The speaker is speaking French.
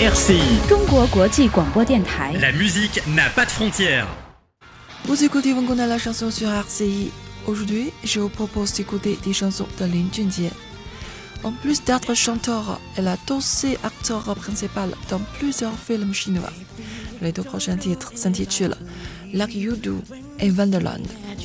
RCI. 中国国际广播电台。 La musique n'a pas de frontières. Vous écoutez Wangona la chanson sur RCI. Aujourd'hui, je vous propose d'écouter des chansons de Lin Junjie. En plus d'être chanteur, elle a aussi acteur principal dans plusieurs films chinois. Les deux prochains titres s'intitulent Like You Do et Wonderland.